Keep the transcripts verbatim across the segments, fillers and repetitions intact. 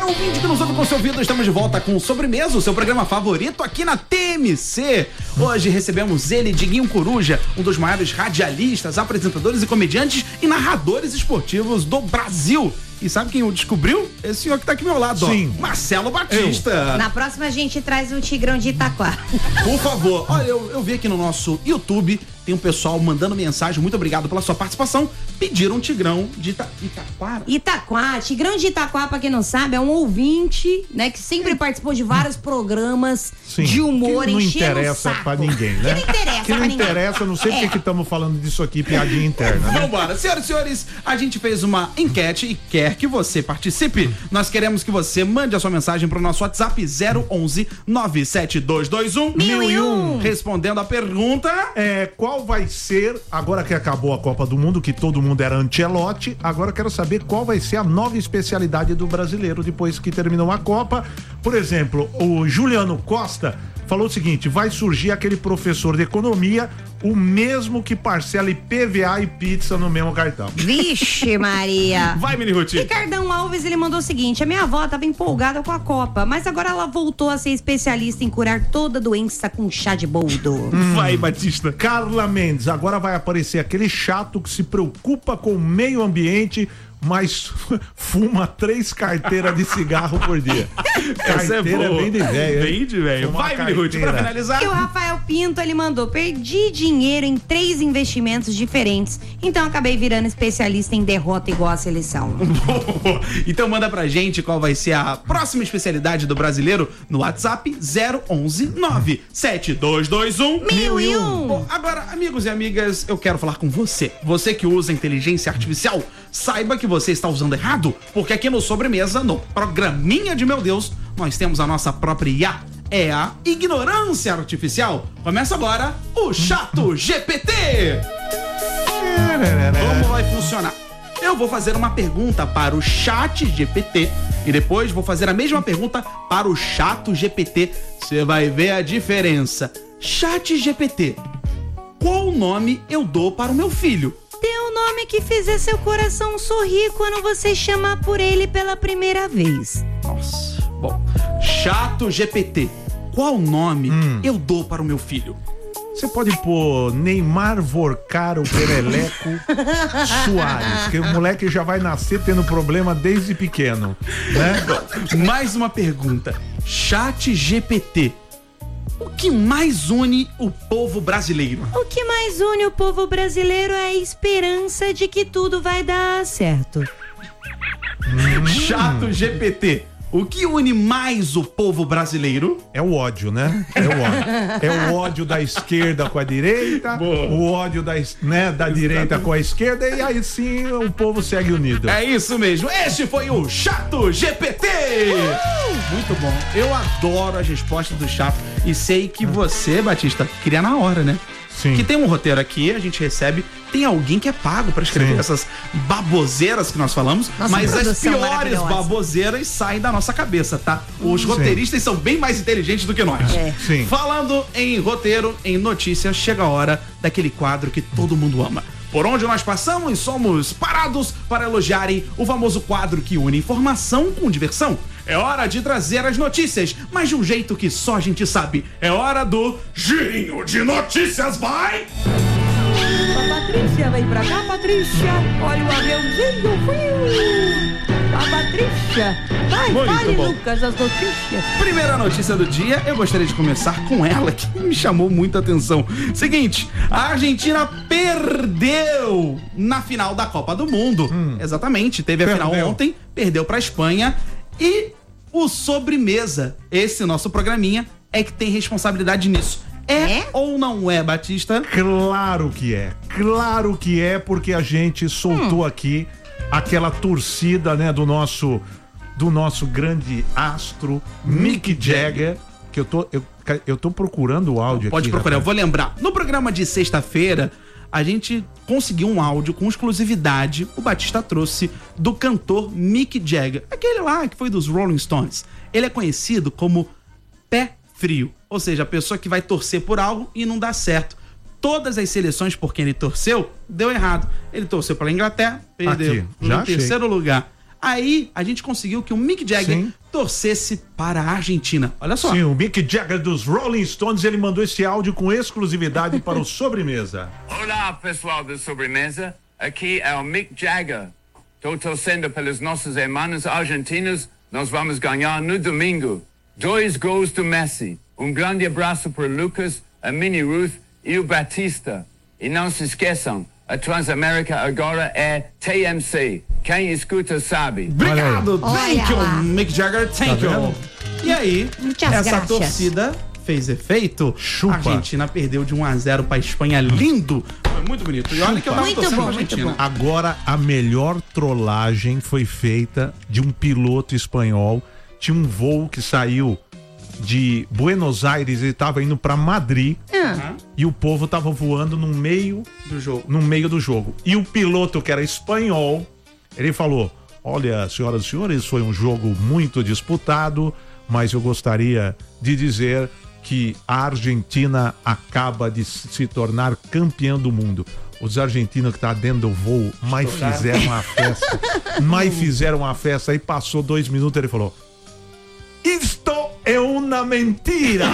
ouvinte que nos ouve com seu ouvido, estamos de volta com Sobremesa, o seu programa favorito aqui na T M C. Hoje recebemos ele, Diguinho Coruja, um dos maiores radialistas, apresentadores e comediantes e narradores esportivos do Brasil. E sabe quem o descobriu? Esse senhor que tá aqui ao meu lado, Sim. ó. Marcelo Batista. Eu. Na próxima a gente traz o Tigrão de Itaquá. Por favor. Olha, eu, eu vi aqui no nosso YouTube, tem um pessoal mandando mensagem, muito obrigado pela sua participação. Pediram um Tigrão de Ita, Itaquá. Itaquá. Tigrão de Itaquá, pra quem não sabe, é um ouvinte, né, que sempre participou de vários programas Sim. de humor, que não enchendo interessa o saco. pra ninguém, né? Que não interessa que não pra interessa, ninguém. não sei É. porque que estamos falando disso aqui, piadinha interna, né? Vambora. Senhoras e senhores, a gente fez uma enquete e quer que você participe. Nós queremos que você mande a sua mensagem pro nosso WhatsApp zero onze nove sete dois dois um Mil e um. Respondendo a pergunta... É, qual vai ser, agora que acabou a Copa do Mundo, que todo mundo era Ancelotti, agora eu quero saber qual vai ser a nova especialidade do brasileiro depois que terminou a Copa. Por exemplo, o Juliano Costa falou o seguinte: vai surgir aquele professor de economia, o mesmo que parcela I P V A e pizza no mesmo cartão. Vixe, Maria. Vai, Mini Ruth. Ricardão Alves, ele mandou o seguinte: a minha avó estava empolgada com a Copa, mas agora ela voltou a ser especialista em curar toda doença com chá de boldo. Vai, Batista. Carla Mendes, agora vai aparecer aquele chato que se preocupa com o meio ambiente, mas fuma três carteiras de cigarro por dia. Essa é Carteira boa. bem de velho. Bem de velho. Fumar Vai, Mini Ruth, pra carteira. finalizar. E o Rafael Pinto, ele mandou: perdi dinheiro em três investimentos diferentes, então acabei virando especialista em derrota igual a seleção. Então manda pra gente qual vai ser a próxima especialidade do brasileiro no WhatsApp zero onze nove sete dois dois um Mil e um. Bom, agora, amigos e amigas, eu quero falar com você. Você que usa inteligência artificial, saiba que você está usando errado, porque aqui no Sobremesa, no programinha de meu Deus, nós temos a nossa própria I A. É a ignorância artificial. Começa agora o Chato G P T. Como vai funcionar? Eu vou fazer uma pergunta para o Chat G P T e depois vou fazer a mesma pergunta para o Chato G P T. Você vai ver a diferença. Chat G P T, qual nome eu dou para o meu filho? Dê um nome que fizer seu coração sorrir quando você chamar por ele pela primeira vez. Nossa, bom. Chato G P T, qual nome hum. eu dou para o meu filho? Você pode pôr Neymar Vorcaro Pereleco Soares, que o moleque já vai nascer tendo problema desde pequeno, né? Mais uma pergunta. Chat G P T, o que mais une o povo brasileiro? O que mais une o povo brasileiro é a esperança de que tudo vai dar certo. Hum. Chato G P T, o que une mais o povo brasileiro? É o ódio, né? É o ódio. É o ódio da esquerda com a direita, Boa. o ódio da, né, da direita com a esquerda, e aí sim o povo segue unido. É isso mesmo. Este foi o Chato G P T. Uh! Muito bom. Eu adoro as respostas do Chato e sei que você, Batista, queria na hora, né? Sim. Que tem um roteiro aqui, a gente recebe, tem alguém que é pago pra escrever Sim. essas baboseiras que nós falamos, Nossa, mas as piores baboseiras saem da nossa cabeça, tá? Os Sim. roteiristas são bem mais inteligentes do que nós. É. Sim. Falando em roteiro, em notícias, chega a hora daquele quadro que todo mundo ama. Por onde nós passamos, somos parados para elogiarem o famoso quadro que une informação com diversão. É hora de trazer as notícias, mas de um jeito que só a gente sabe. É hora do Girinho de Notícias, vai! A Patrícia, vem pra cá, Patrícia. Olha o aviãozinho. A Patrícia. Vai, Muito fale, bom. Lucas, as notícias. Primeira notícia do dia, eu gostaria de começar com ela, que me chamou muita atenção. Seguinte, a Argentina perdeu na final da Copa do Mundo. Hum. Exatamente, teve a Perdeu. final ontem, perdeu pra Espanha. E o Sobremesa, esse nosso programinha, é que tem responsabilidade nisso. É, é ou não é, Batista? Claro que é. Claro que é, porque a gente soltou hum. aqui aquela torcida, né, do nosso do nosso grande astro Mick Jagger, que eu tô eu, eu tô procurando o áudio Pode aqui. Pode procurar, rapaz. eu vou lembrar. No programa de sexta-feira, a gente conseguiu um áudio com exclusividade, o Batista trouxe, do cantor Mick Jagger, aquele lá que foi dos Rolling Stones. Ele é conhecido como pé frio, ou seja, a pessoa que vai torcer por algo e não dá certo. Todas as seleções por quem ele torceu, deu errado. Ele torceu pela Inglaterra, perdeu. Aqui, já no terceiro lugar. Aí a gente conseguiu que o Mick Jagger Sim. torcesse para a Argentina. Olha só. Sim, o Mick Jagger dos Rolling Stones, ele mandou esse áudio com exclusividade para o Sobremesa. Olá, pessoal do Sobremesa. Aqui é o Mick Jagger. Estou torcendo pelos nossos irmãos argentinos. Nós vamos ganhar no domingo. Dois gols do Messi. Um grande abraço para o Lucas, a Minnie Ruth e o Batista. E não se esqueçam, a Transamérica agora é T M C. Quem escuta sabe. Obrigado, Olha thank you, lá. Mick Jagger, thank Tá you. vendo? E aí, Muitas essa graças. torcida fez efeito. Chupa. A Argentina perdeu de um a zero pra Espanha. Lindo. Foi muito bonito. E olha que eu tava Muito torcendo bom, pra muito Argentina. bom. Agora, a melhor trollagem foi feita de um piloto espanhol. Tinha um voo que saiu de Buenos Aires, ele estava indo para Madrid Ah. e o povo estava voando no meio Do jogo. no meio do jogo. E o piloto, que era espanhol, ele falou: olha, senhoras e senhores, foi um jogo muito disputado, mas eu gostaria de dizer que a Argentina acaba de se tornar campeã do mundo. Os argentinos que tá dentro do voo, mais fizeram uma festa. mais fizeram uma festa. Aí passou dois minutos, ele falou: isto é uma mentira!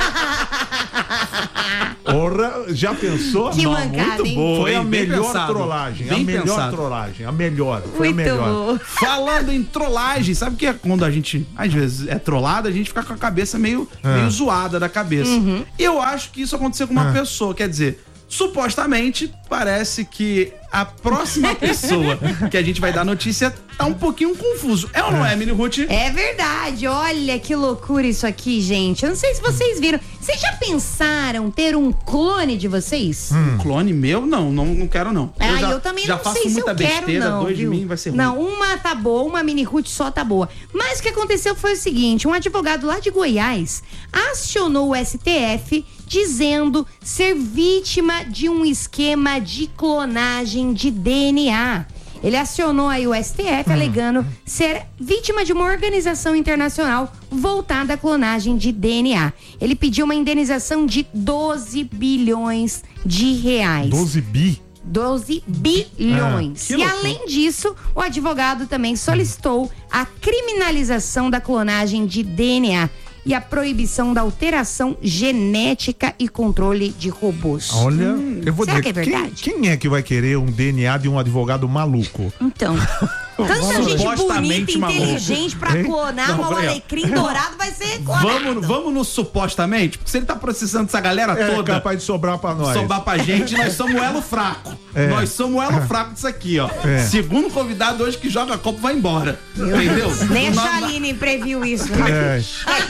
Ora, já pensou? Que Não, mancada, muito hein? boa. Foi Hein? a Bem melhor pensado. trollagem. Bem a melhor pensado. trollagem. A melhor. Foi Muito a melhor. bom. Falando em trollagem, sabe que é quando a gente, às vezes, é trollada, a gente fica com a cabeça meio, É. meio zoada da cabeça. Uhum. Eu acho que isso aconteceu com uma É. pessoa, quer dizer, supostamente parece que a próxima pessoa que a gente vai dar notícia tá um pouquinho confuso. É ou não é, Mini Ruth? É verdade, olha que loucura isso aqui, gente. Eu não sei se vocês viram. Vocês já pensaram ter um clone de vocês? Um clone meu? Não, não, não quero não. Ah, já, eu também já não faço sei se muita eu quero, besteira, não, dois viu? de mim vai ser ruim. Não, uma tá boa, uma mini Ruth só tá boa. Mas o que aconteceu foi o seguinte, um advogado lá de Goiás acionou o S T F dizendo ser vítima de um esquema de clonagem de D N A. Ele acionou aí o S T F alegando ser vítima de uma organização internacional voltada à clonagem de D N A. Ele pediu uma indenização de doze bilhões de reais. doze bi. doze bilhões. Ah, que e loucura. além disso, o advogado também solicitou a criminalização da clonagem de D N A e a proibição da alteração genética e controle de robôs. Olha, eu vou será dizer, que é quem, verdade? quem é que vai querer um D N A de um advogado maluco? Então, tanta gente bonita, Supostamente maluco. inteligente pra Hein? clonar Não, um peraí, ó. alecrim dourado vai ser clonado. Vamos, vamos no supostamente, porque se ele tá processando essa galera É toda, capaz de sobrar pra nós. sobrar pra gente, nós somos o elo fraco. É. Nós somos o elo fraco disso aqui, ó. É. Segundo convidado hoje que joga copo vai embora. Entendeu? Nem a Nós- Chaline previu isso. Né? É.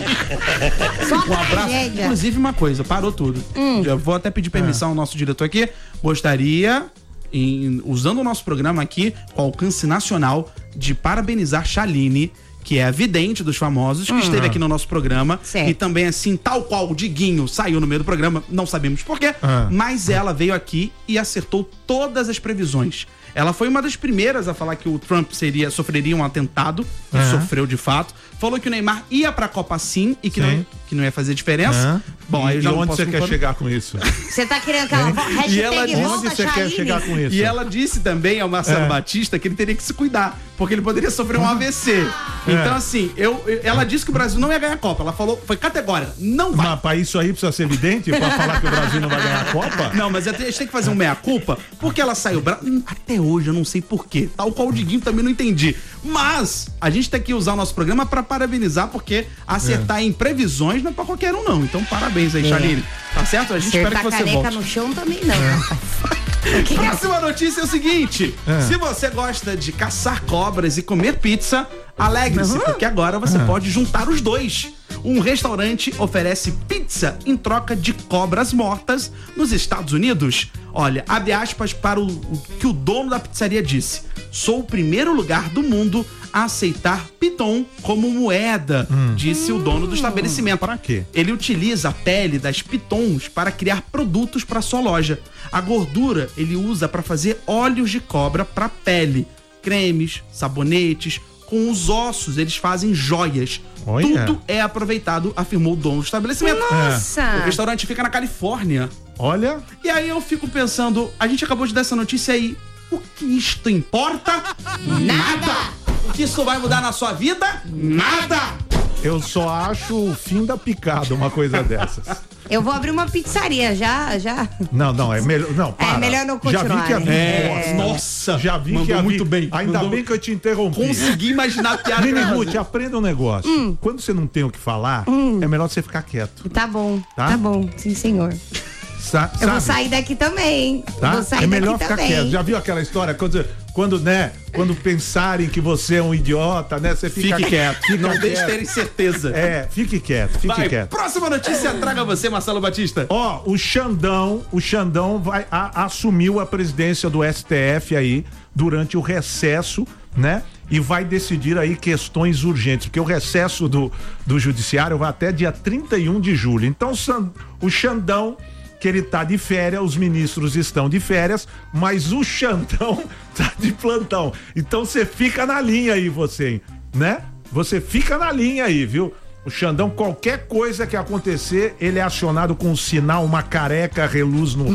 Só Um abraço. tragédia. Inclusive, uma coisa, parou tudo. Hum. Já vou até pedir permissão ao nosso diretor aqui. Gostaria, em- usando o nosso programa aqui, com alcance nacional, de parabenizar Chaline, que é a vidente dos famosos, que esteve aqui no nosso programa. Certo. E também, assim, tal qual o Diguinho saiu no meio do programa, não sabemos porquê, Ah. mas ela veio aqui e acertou todas as previsões. Ela foi uma das primeiras a falar que o Trump seria, sofreria um atentado, e Aham. sofreu de fato. Falou que o Neymar ia pra Copa sim e que, Sim. não, que não ia fazer diferença. Hã? Bom, aí eu e já não onde posso você quer concordar. chegar com isso? Você tá querendo que ela hashtag E ela disse- volta Onde você quer Chaline? chegar com isso? E ela disse também ao Marcelo É. Batista que ele teria que se cuidar, porque ele poderia sofrer um A V C. Então, assim, eu, eu- ela disse que o Brasil não ia ganhar a Copa. Ela falou, foi categórica, não vai. Mas pra isso aí precisa ser evidente? Pra falar que o Brasil não vai ganhar a Copa? Não, mas a gente tem que fazer um meia-culpa, porque ela saiu. Bra... Hum, Até hoje eu não sei porquê. Tal qual o Diguinho também não entendi. Mas a gente tem que usar o nosso programa pra parabenizar, porque acertar É. em previsões não é pra qualquer um, não. Então, parabéns aí, Chaline. Tá certo? A gente espera que Acertar você caneca volte. no chão também não, rapaz. O que que é? Próxima notícia é o seguinte: É. se você gosta de caçar cobras e comer pizza, alegre-se, porque agora você pode juntar os dois. Um restaurante oferece pizza em troca de cobras mortas nos Estados Unidos. Olha, abre aspas para o, o que o dono da pizzaria disse: sou o primeiro lugar do mundo a aceitar piton como moeda, disse o dono do estabelecimento. Pra quê? Ele utiliza a pele das pitons para criar produtos para sua loja. A gordura ele usa para fazer óleos de cobra para pele, cremes, sabonetes. Com os ossos eles fazem joias. Olha. Tudo é aproveitado, afirmou o dono do estabelecimento. O Nossa! restaurante fica na Califórnia. Olha, E aí eu fico pensando, a gente acabou de dar essa notícia aí. O que isto importa? Nada! que isso vai mudar na sua vida? Nada! Eu só acho o fim da picada uma coisa dessas. Eu vou abrir uma pizzaria, já, já. Não, não, é melhor. Não, para. É melhor não continuar. Já vi que a né? É, nossa, Já vi mandou que a muito bem. Ainda Mandou- bem que eu te interrompi. Consegui imaginar a piada. Nini que eu ia Ruth, fazer. aprenda um negócio. Hum. Quando você não tem o que falar, é melhor você ficar quieto. Tá bom, Tá? tá, bom, sim, senhor. Sa Eu vou sabe? sair daqui também. Tá? Vou sair É melhor daqui ficar também. quieto. Já viu aquela história? Quando, quando, né? Quando pensarem que você é um idiota, né? Você fica Fique quieto. Fica Não deixe quieto. terem certeza. É, fique quieto, fique Vai, quieto. próxima notícia, traga você, Marcelo Batista. Ó, o Xandão, o Xandão vai, a, assumiu a presidência do S T F aí durante o recesso, né? E vai decidir aí questões urgentes, porque o recesso do, do judiciário vai até dia trinta e um de julho. Então, o Xandão, que ele tá de férias, os ministros estão de férias, mas o Xandão tá de plantão. Então você fica na linha aí, você, né? Você fica na linha aí, viu? O Xandão, qualquer coisa que acontecer, ele é acionado com um sinal, uma careca, reluz no...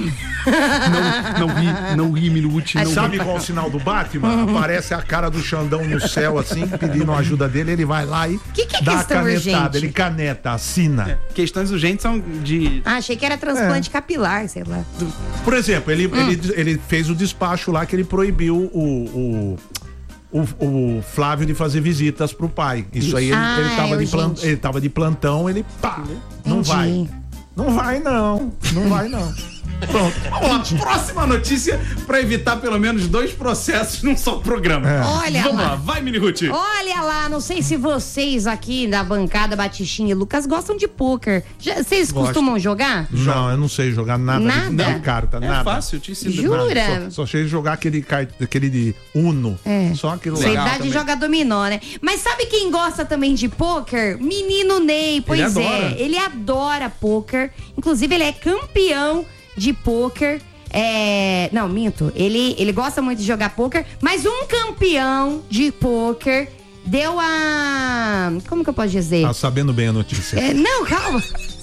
Não, não ri, não ri, Minute, não Sabe ri. igual o sinal do Batman? Aparece a cara do Xandão no céu, assim, pedindo a ajuda dele, ele vai lá e Que que é dá a questão canetada. urgente? Ele caneta, assina. Questões urgentes são de... Ah, achei que era transplante capilar, sei lá. Por exemplo, ele, Hum. ele, ele fez o despacho lá que ele proibiu o... o O, o Flávio de fazer visitas pro pai. Isso aí ele, Ah, ele, tava é de plan, urgente. ele tava de plantão, ele pá, não Entendi. vai. Não vai não, não vai não. Pronto. Vamos lá, próxima notícia pra evitar pelo menos dois processos num só programa. É. Olha Vamos lá. lá, vai, Mini Ruth. Olha lá, não sei se vocês aqui da bancada Batichinha e Lucas gostam de pôquer. Já- Vocês Gosto. costumam jogar? Não, eu não sei jogar nada, Nada? De, de carta, É nada. fácil, eu te ensino. Jura? Só, só sei jogar aquele, car- aquele de Uno. É. Só aquilo Sua lá. Legal idade também. joga dominó, né? Mas sabe quem gosta também de pôquer? Menino Ney, pois Ele é. adora. Ele adora pôquer. Inclusive, ele é campeão de pôquer. É... Não, minto. Ele, ele gosta muito de jogar pôquer, mas um campeão de pôquer deu a... Como que eu posso dizer? Tá sabendo bem a notícia. É, não, calma.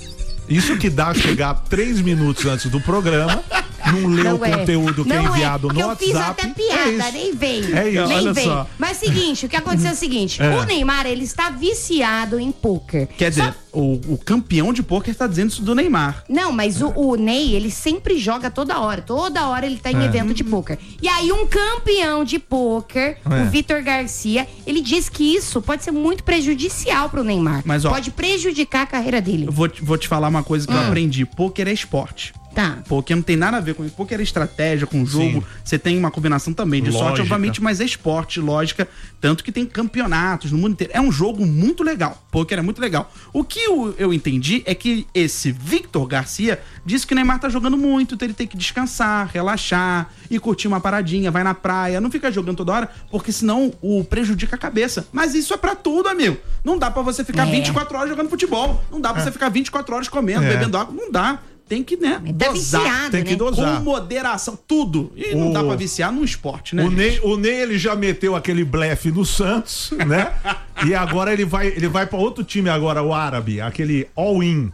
Isso que dá chegar três minutos antes do programa, não lê o Não é. conteúdo que é Não enviado porque no eu fiz WhatsApp. até piada, é isso. nem vem. É isso, nem olha vem. só. Mas seguinte, o que aconteceu é o seguinte: É. o Neymar, ele está viciado em pôquer. Quer dizer, Só- o, o campeão de pôquer tá dizendo isso do Neymar. Não, mas o, o Ney, ele sempre joga toda hora. Toda hora ele tá em É. evento de pôquer. E aí, um campeão de pôquer, É. o Vitor Garcia, ele diz que isso pode ser muito prejudicial pro Neymar. Mas, ó, pode prejudicar a carreira dele. Eu vou, te- vou te falar uma coisa que eu Hum. aprendi. Pôquer é esporte. Tá. Pôquer não tem nada a ver com isso. Pôquer é estratégia, com jogo. Sim. Você tem uma combinação também de sorte, Lógica. obviamente, mas é esporte, lógica. Tanto que tem campeonatos no mundo inteiro. É um jogo muito legal. Pôquer é muito legal. O que eu, eu entendi é que esse Victor Garcia disse que o Neymar tá jogando muito, então ele tem que descansar, relaxar e curtir uma paradinha, vai na praia, não fica jogando toda hora, porque senão o prejudica a cabeça. Mas isso é pra tudo, amigo. Não dá pra você ficar É. vinte e quatro horas jogando futebol. Não dá pra você ficar vinte e quatro horas comendo, É. bebendo água. Não dá. Tem que, né, Tá dosar. viciado, Tem que né? dosar. Com moderação, tudo. E não O- dá pra viciar num esporte, né? O gente? Ney, o Ney, ele já meteu aquele blefe no Santos, né? E agora ele vai, ele vai para outro time agora, o árabe, aquele all-in.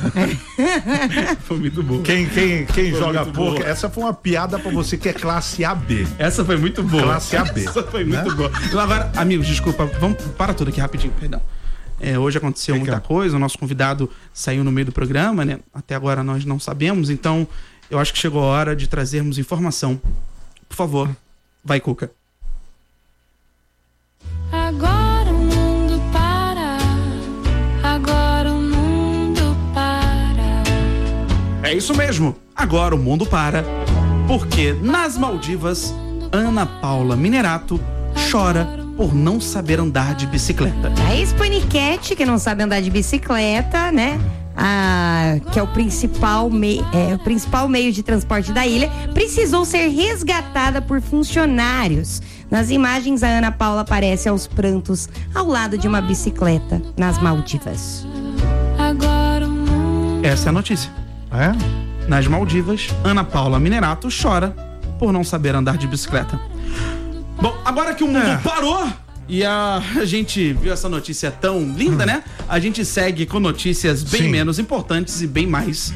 Foi muito bom. Quem, quem, quem joga muito pouco, boa. essa foi uma piada pra você que é classe A B. Essa foi muito boa. Classe A B, Essa foi muito né? boa. Então, agora, amigos, desculpa, vamos para tudo aqui rapidinho, perdão. É, hoje aconteceu Que que muita é? coisa, o nosso convidado saiu no meio do programa, né? Até agora nós não sabemos, então eu acho que chegou a hora de trazermos informação. Por favor, vai, Cuca. Agora o mundo para, agora o mundo para. É isso mesmo. Agora o mundo para, porque nas Maldivas, Ana Paula Minerato chora por não saber andar de bicicleta. A ex-paniquete, que não sabe andar de bicicleta, né? Ah, que é o principal, mei, é, o principal meio de transporte da ilha, precisou ser resgatada por funcionários. Nas imagens, a Ana Paula aparece aos prantos ao lado de uma bicicleta nas Maldivas. Agora o mundo. Essa é a notícia. É? Nas Maldivas, Ana Paula Minerato chora por não saber andar de bicicleta. Bom, agora que o mundo É. parou e a, a gente viu essa notícia tão linda, né? A gente segue com notícias bem Sim. menos importantes e bem mais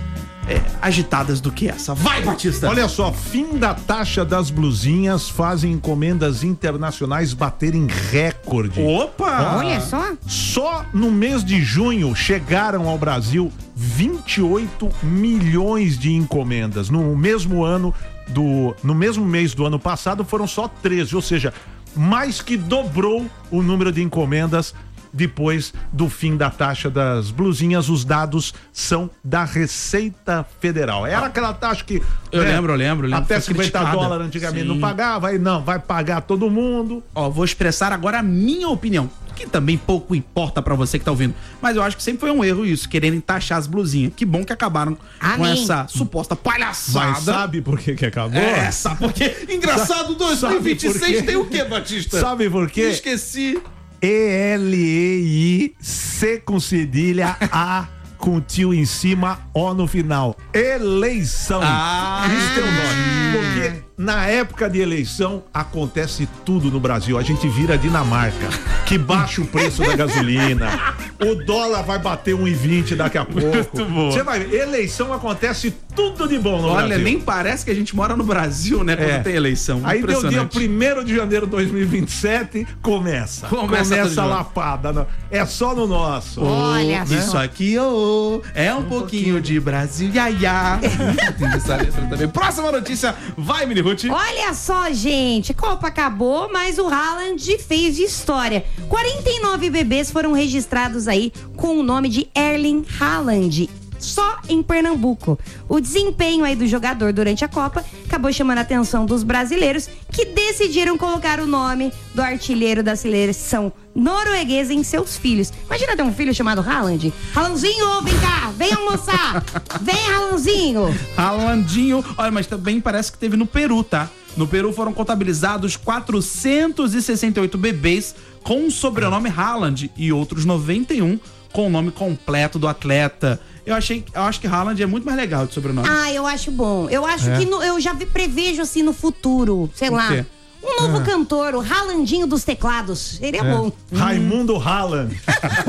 é, agitadas do que essa. Vai, Batista! Olha só, fim da taxa das blusinhas fazem encomendas internacionais baterem recorde. Opa! Olha só. Só no mês de junho chegaram ao Brasil vinte e oito milhões de encomendas. No mesmo ano do, no mesmo mês do ano passado foram só treze, ou seja, mais que dobrou o número de encomendas depois do fim da taxa das blusinhas. Os dados são da Receita Federal. Era aquela taxa que... Eu né, lembro, eu lembro. eu lembro. Até Foi cinquenta criticada. dólares antigamente Sim. não pagava, aí não, vai pagar todo mundo. Ó, vou expressar agora a minha opinião, que também pouco importa pra você que tá ouvindo. Mas eu acho que sempre foi um erro isso, quererem taxar as blusinhas. Que bom que acabaram com Amém. essa suposta palhaçada. Mas sabe por que que acabou? É, sabe por quê? Engraçado, dois mil e vinte e seis Sabe por quê? tem o quê, Batista? Sabe por quê? Esqueci. E L E I C com cedilha, A com tio em cima, O no final. Eleição. Ah, Isso tem o nome. Porque na época de eleição acontece tudo no Brasil. A gente vira a Dinamarca, que baixa o preço da gasolina. O dólar vai bater um e vinte daqui a pouco. Muito bom. Você vai ver, eleição acontece tudo de bom no Olha, Brasil. nem parece que a gente mora no Brasil, né? Quando É. tem eleição. Aí deu dia Impressionante. primeiro de janeiro de dois mil e vinte e sete, começa. Começa tudo de a novo. lapada. Não. É só no nosso. Olha Isso só. aqui, ô, é um, pouquinho, de Brasil, ia, ia. Entendi essa letra também. Próxima notícia, vai, Mini Ruth. Olha só, gente, a Copa acabou, mas o Haaland fez de história. quarenta e nove bebês foram registrados aí com o nome de Erling Haaland, só em Pernambuco. O desempenho aí do jogador durante a Copa acabou chamando a atenção dos brasileiros, que decidiram colocar o nome do artilheiro da seleção norueguesa em seus filhos. Imagina ter um filho chamado Haaland. Haalandzinho, vem cá, vem almoçar. Vem, Haalandzinho. Haalandinho. Olha, mas também parece que teve no Peru, tá? No Peru foram contabilizados quatrocentos e sessenta e oito bebês com o sobrenome Haaland e outros noventa e um com o nome completo do atleta. Eu achei, eu acho que Haaland é muito mais legal de sobrenome. Ah, eu acho bom. Eu acho que no- eu já vi, prevejo assim no futuro, sei O lá. quê? Um novo cantor, o Haalandinho dos teclados. Seria bom. Raimundo Haaland.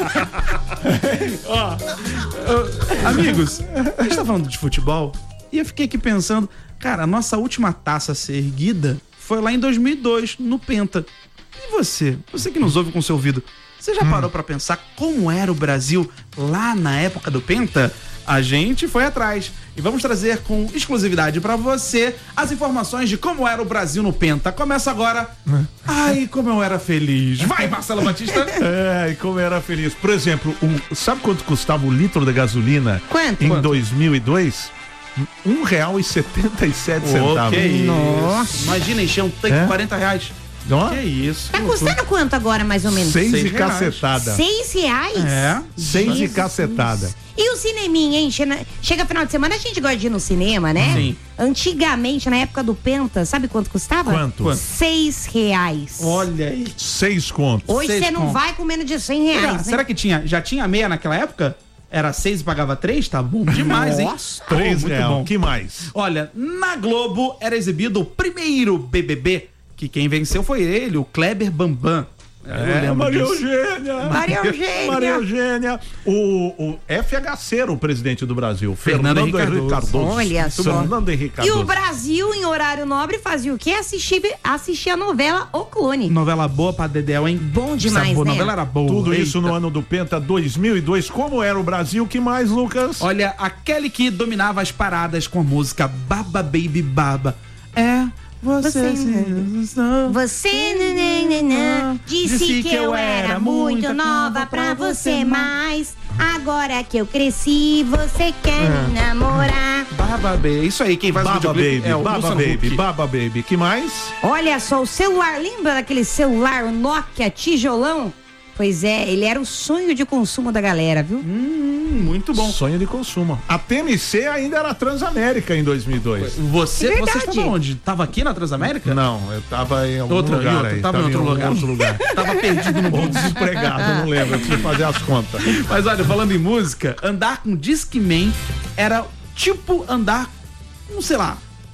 Amigos, a gente tá falando de futebol e eu fiquei aqui pensando, cara, a nossa última taça a ser erguida foi lá em dois mil e dois, no Penta. E você? Você que nos ouve com seu ouvido, você já parou pra pensar como era o Brasil lá na época do Penta? A gente foi atrás e vamos trazer com exclusividade pra você as informações de como era o Brasil no Penta. Começa agora. Ai, como eu era feliz. Vai, Marcelo Batista. É, e como era feliz. Por exemplo, o- sabe quanto custava o litro de gasolina Quanto? em Quanto? dois mil e dois? Um real e setenta e sete centavos. que isso. Nossa. Imagina encher um tanque É? de quarenta reais. Ó, Que isso. Tá custando quanto agora, mais ou menos? Seis Seis e reais. cacetada. Seis reais? É. Seis e Jesus. cacetada. E o cineminha, hein? Chega, chega final de semana, a gente gosta de ir no cinema, né? Sim. Antigamente, na época do Penta, sabe quanto custava? Quanto? Quanto? Seis reais. Olha aí. Seis contos. Hoje seis você não conto. vai com menos de cem reais, Será, né? será que tinha, já tinha meia naquela época? Era seis e pagava três? Tá bom demais, hein? Nossa. Oh, Três muito real. bom. Que mais? Olha, na Globo era exibido o primeiro B B B, que quem venceu foi ele, o Kleber Bambam. Eu lembro Maria disso. Eugênia. Maria Eugênia. Maria Eugênia. O, o F H C era o presidente do Brasil. Fernando Fernando, Henrique Henrique Cardoso. Cardoso. Olha só. Fernando Henrique E Cardoso. o Brasil, em horário nobre, fazia o quê? Assistir, assistir a novela O Clone. Novela boa pra Dedéu, hein? Bom demais, Essa boa né? novela era boa. Tudo Eita. isso no ano do Penta dois mil e dois. Como era o Brasil? Que mais, Lucas? Olha, aquele que dominava as paradas com a música Baba Baby Baba. É, você... Você- se- Você nananana, disse que eu era muito nova pra você, mas agora que eu cresci, você quer me namorar. Baba Baby. Isso aí, quem faz o Baba videoclipe Baby, é o Baba Luciano Baby, Huck. Baba Baby. Que mais? Olha só, o celular, lembra daquele celular o Nokia tijolão? Pois é, ele era o sonho de consumo da galera, viu? Hum, muito bom. Sonho de consumo. A T M C ainda era Transamérica em dois mil e dois. Você, É verdade. você estava onde? Tava aqui na Transamérica? Não, eu tava em algum Outra, lugar em outro, aí. tava em outro algum lugar. outro lugar. Tava perdido no Ou mundo. desempregado, não lembro. Eu preciso fazer as contas. Mas olha, falando em música, andar com Discman era tipo andar com, sei lá,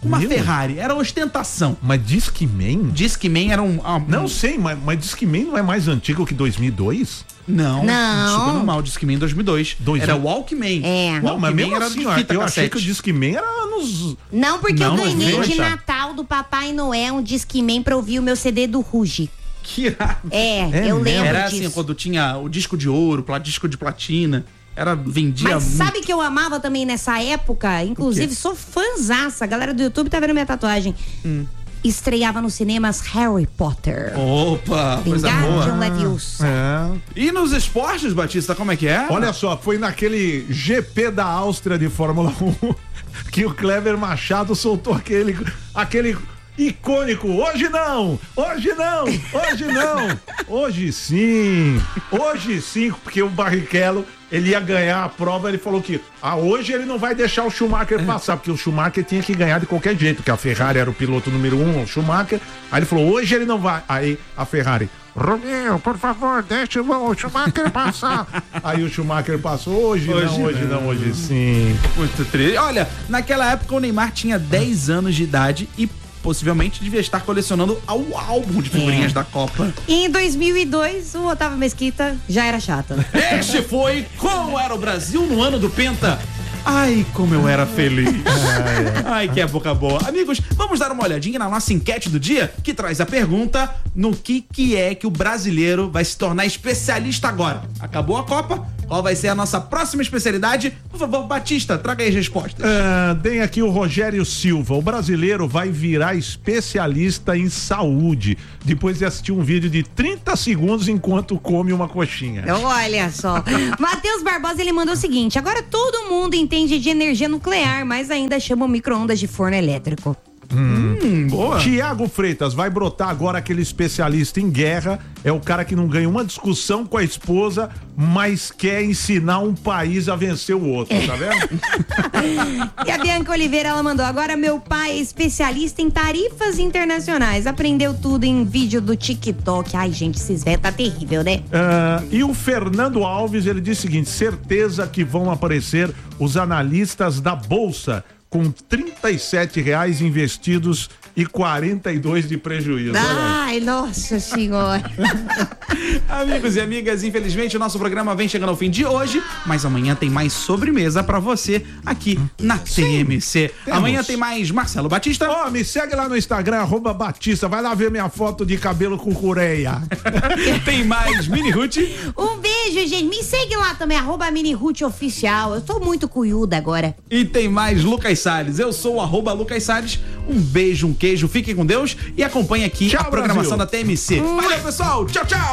uma Meu. Ferrari. Era ostentação. Mas Discman? Discman era um... um Não sei, mas, mas Discman não é mais antigo que dois mil e dois? Não. Não. Super normal. Discman em dois mil e dois. Dois Era mil. Walkman. É. Não, mas Walkman mesmo era assim, de ó, fita eu achei cassete. que o Discman era nos... Não, porque Não, eu mas ganhei veja. de Natal do Papai Noel um Discman pra ouvir o meu C D do Ruge. Que irado. É, É eu mesmo? lembro Era disso. assim, quando tinha o disco de ouro, pla- disco de platina. Era, vendia Mas muito. sabe que eu amava também nessa época? Inclusive, sou fãzaça. A galera do YouTube tá vendo minha tatuagem. Hum. Estreava nos cinemas Harry Potter. Opa, coisa Wingardium boa. Leviosa. É. E nos esportes, Batista, como é que é? Olha só, foi naquele G P da Áustria de Fórmula um que o Cleber Machado soltou aquele, aquele icônico, hoje não, hoje não, hoje não, hoje sim, hoje sim, porque o Barrichello, ele ia ganhar a prova, ele falou que ah, hoje ele não vai deixar o Schumacher passar, porque o Schumacher tinha que ganhar de qualquer jeito, porque a Ferrari era o piloto número um, o Schumacher, aí ele falou, hoje ele não vai, aí a Ferrari, Romeu, por favor, deixa o Schumacher passar. Aí o Schumacher passou, hoje, Hoje não, hoje não. não, hoje sim. Muito triste. Olha, naquela época o Neymar tinha dez anos de idade e possivelmente devia estar colecionando o álbum de figurinhas É. da Copa. E em dois mil e dois, o Otávio Mesquita já era chato. Este foi Como Era o Brasil no Ano do Penta. Ai, como eu era feliz. Ai, que época boa. Amigos, vamos dar uma olhadinha na nossa enquete do dia, que traz a pergunta no que, que é que o brasileiro vai se tornar especialista agora. Acabou a Copa? Qual vai ser a nossa próxima especialidade? Por favor, Batista, traga aí as respostas. Ah, tem aqui o Rogério Silva. O brasileiro vai virar especialista em saúde depois de assistir um vídeo de trinta segundos enquanto come uma coxinha. Olha só. Matheus Barbosa, ele mandou o seguinte: agora todo mundo entende de energia nuclear, mas ainda chama o micro-ondas de forno elétrico. Hum, boa. Tiago Freitas, vai brotar agora aquele especialista em guerra, é o cara que não ganha uma discussão com a esposa, mas quer ensinar um país a vencer o outro, tá vendo? E a Bianca Oliveira, ela mandou: agora meu pai é especialista em tarifas internacionais, aprendeu tudo em vídeo do TikTok. Ai, gente, esses velhos tá terrível, né? Ah, e o Fernando Alves, ele diz o seguinte, certeza que vão aparecer os analistas da Bolsa com trinta e sete reais investidos e quarenta e dois de prejuízo. Olha aí. Ai, nossa senhora. Amigos e amigas, infelizmente o nosso programa vem chegando ao fim de hoje, mas amanhã tem mais sobremesa pra você aqui na T M C. temos. Amanhã tem mais Marcelo Batista. Ó, me segue lá no Instagram, arroba Batista, vai lá ver minha foto de cabelo com cureia. Tem mais Mini Ruth. Um beijo, gente. Me segue lá também, arroba Mini Ruth Oficial. Eu tô muito cuiuda agora. E tem mais Lucas Salles. Eu sou o arroba Lucas Salles. Um beijo, um queijo, fiquem com Deus e acompanhe aqui Tchau, a programação Brasil. da T M C. Valeu, pessoal. Tchau, tchau.